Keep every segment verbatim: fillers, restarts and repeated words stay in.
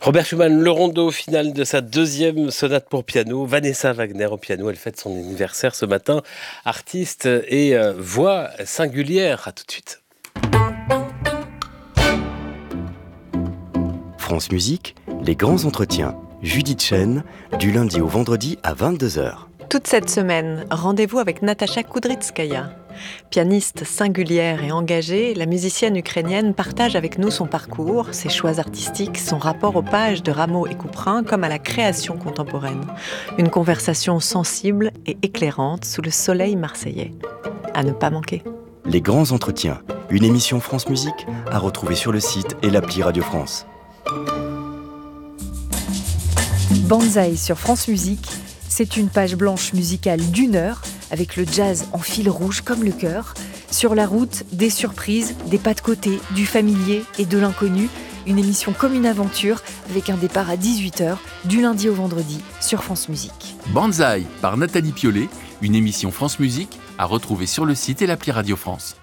Robert Schumann, le rondo final de sa deuxième sonate pour piano. Vanessa Wagner au piano, elle fête son anniversaire ce matin. Artiste et euh, voix singulière. À tout de suite. France Musique, les grands entretiens. Judith Chen, du lundi au vendredi à vingt-deux heures. Toute cette semaine, rendez-vous avec Natasha Kudrytskaya. Pianiste singulière et engagée, la musicienne ukrainienne partage avec nous son parcours, ses choix artistiques, son rapport aux pages de Rameau et Couperin comme à la création contemporaine. Une conversation sensible et éclairante sous le soleil marseillais. À ne pas manquer. Les grands entretiens, une émission France Musique à retrouver sur le site et l'appli Radio France. Banzai sur France Musique, c'est une page blanche musicale d'une heure avec le jazz en fil rouge comme le cœur. Sur la route, des surprises, des pas de côté, du familier et de l'inconnu. Une émission comme une aventure avec un départ à dix-huit heures du lundi au vendredi sur France Musique. Banzai par Nathalie Piollet, une émission France Musique à retrouver sur le site et l'appli Radio France.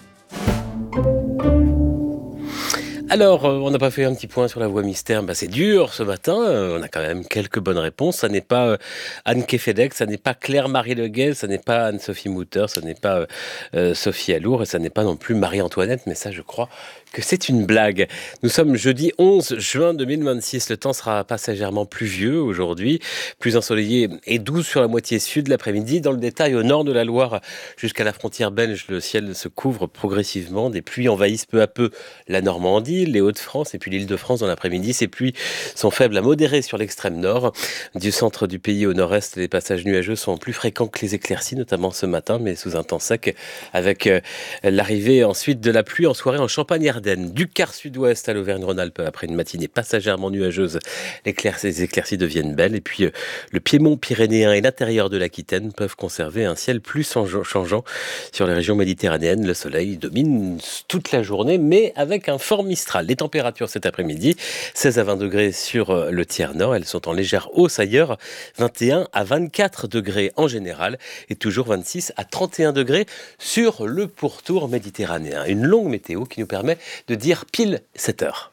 Alors, euh, on n'a pas fait un petit point sur la voix mystère. Bah, c'est dur ce matin. Euh, on a quand même quelques bonnes réponses. Ça n'est pas euh, Anne Kefedek, ça n'est pas Claire-Marie Leguez, ça n'est pas Anne-Sophie Mutter, ça n'est pas euh, euh, Sophie Allour et ça n'est pas non plus Marie-Antoinette. Mais ça, je crois que c'est une blague. Nous sommes jeudi onze juin deux mille vingt-six. Le temps sera passagèrement pluvieux aujourd'hui, plus ensoleillé et doux sur la moitié sud l'après-midi. Dans le détail, au nord de la Loire jusqu'à la frontière belge, le ciel se couvre progressivement. Des pluies envahissent peu à peu la Normandie, les Hauts-de-France et puis l'Île-de-France dans l'après-midi. Ces pluies sont faibles à modérées sur l'extrême nord. Du centre du pays au nord-est, les passages nuageux sont plus fréquents que les éclaircies, notamment ce matin, mais sous un temps sec, avec euh, l'arrivée ensuite de la pluie en soirée en Champagne-Ardenne. Du quart sud-ouest à l'Auvergne-Rhône-Alpes, après une matinée passagèrement nuageuse, les éclaircies deviennent belles. Et puis euh, le piémont pyrénéen et l'intérieur de l'Aquitaine peuvent conserver un ciel plus changeant sur les régions méditerranéennes. Le soleil domine toute la journée, mais avec un fort mistral. Les températures cet après-midi, seize à vingt degrés sur le tiers nord. Elles sont en légère hausse ailleurs, vingt et un à vingt-quatre degrés en général et toujours vingt-six à trente et un degrés sur le pourtour méditerranéen. Une longue météo qui nous permet de dire pile sept heures.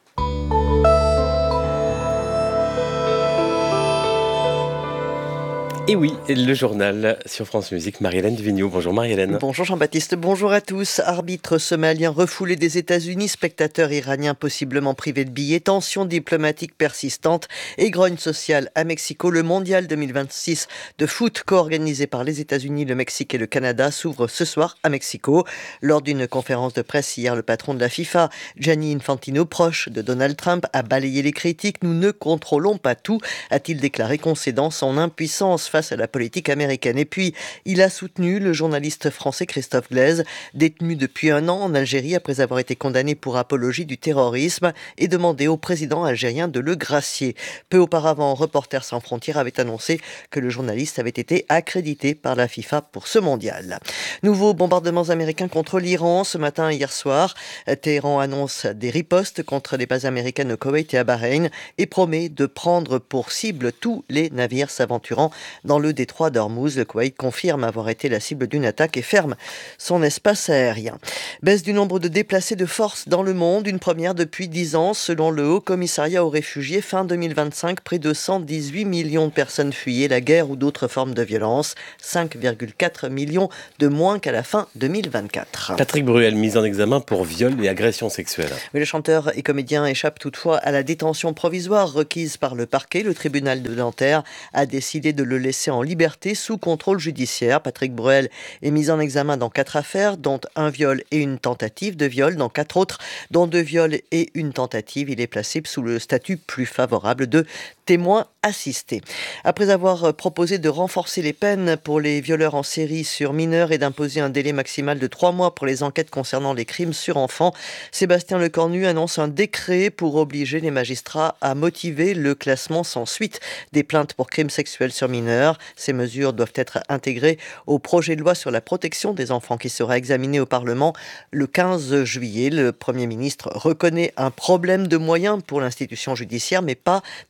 Et oui, le journal sur France Musique, Marie-Hélène Duvigneau. Bonjour Marie-Hélène. Bonjour Jean-Baptiste, bonjour à tous. Arbitre somalien refoulé des États-Unis, spectateurs iraniens possiblement privés de billets, tensions diplomatiques persistantes et grogne sociale à Mexico. Le mondial deux mille vingt-six de foot co-organisé par les États-Unis, le Mexique et le Canada s'ouvre ce soir à Mexico. Lors d'une conférence de presse hier, le patron de la FIFA, Gianni Infantino, proche de Donald Trump, a balayé les critiques. Nous ne contrôlons pas tout, a-t-il déclaré, concédant son impuissance face à la politique américaine. Et puis, il a soutenu le journaliste français Christophe Glaise, détenu depuis un an en Algérie après avoir été condamné pour apologie du terrorisme, et demandé au président algérien de le gracier. Peu auparavant, Reporters sans frontières avait annoncé que le journaliste avait été accrédité par la FIFA pour ce mondial. Nouveaux bombardements américains contre l'Iran ce matin et hier soir. Téhéran annonce des ripostes contre les bases américaines au Koweït et à Bahreïn et promet de prendre pour cible tous les navires s'aventurant dans le détroit d'Ormuz. Le Koweït confirme avoir été la cible d'une attaque et ferme son espace aérien. Baisse du nombre de déplacés de force dans le monde, une première depuis dix ans. Selon le Haut Commissariat aux réfugiés, fin deux mille vingt-cinq, près de cent dix-huit millions de personnes fuyaient la guerre ou d'autres formes de violence. cinq virgule quatre millions de moins qu'à la fin deux mille vingt-quatre. Patrick Bruel, mis en examen pour viol et agression sexuelle. Mais le chanteur et comédien échappe toutefois à la détention provisoire requise par le parquet. Le tribunal de Nanterre a décidé de le laisser en liberté sous contrôle judiciaire. Patrick Bruel est mis en examen dans quatre affaires, dont un viol et une tentative de viol. Dans quatre autres, dont deux viols et une tentative, il est placé sous le statut plus favorable de témoin assisté. Après avoir proposé de renforcer les peines pour les violeurs en série sur mineurs et d'imposer un délai maximal de trois mois pour les enquêtes concernant les crimes sur enfants, Sébastien Lecornu annonce un décret pour obliger les magistrats à motiver le classement sans suite des plaintes pour crimes sexuels sur mineurs. Ces mesures doivent être intégrées au projet de loi sur la protection des enfants qui sera examiné au Parlement le quinze juillet. Le Premier ministre reconnaît un problème de moyens pour l'institution judiciaire, mais pas dans l'affaire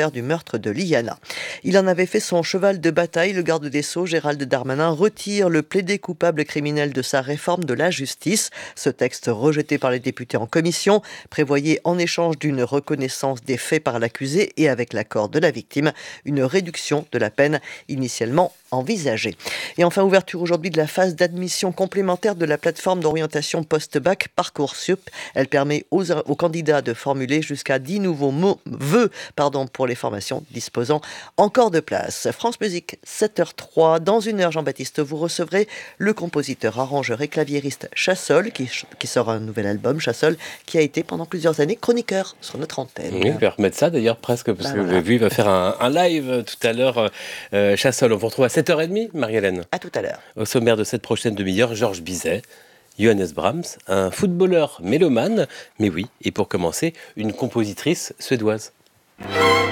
l'affaire du meurtre de Liana. Il en avait fait son cheval de bataille. Le garde des Sceaux, Gérald Darmanin, retire le plaidé coupable criminel de sa réforme de la justice. Ce texte, rejeté par les députés en commission, prévoyait en échange d'une reconnaissance des faits par l'accusé et avec l'accord de la victime, une réduction de la peine initialement envisagée. Et enfin, ouverture aujourd'hui de la phase d'admission complémentaire de la plateforme d'orientation post-bac Parcoursup. Elle permet aux, aux candidats de formuler jusqu'à dix nouveaux mots, vœux pardon, pour les formations disposant encore de place. France Musique, sept heures trois. Dans une heure, Jean-Baptiste, vous recevrez le compositeur, arrangeur et claviériste Chassol, qui, qui sort un nouvel album, Chassol, qui a été pendant plusieurs années chroniqueur sur notre antenne. Oui, on peut remettre ça d'ailleurs presque, parce bah, que voilà. j'ai vu, il va faire un, un live tout à l'heure, euh, Chassol. On vous retrouve à sept heures trente, Marie-Hélène. À tout à l'heure. Au sommaire de cette prochaine demi-heure, Georges Bizet, Johannes Brahms, un footballeur mélomane, mais oui, et pour commencer, une compositrice suédoise.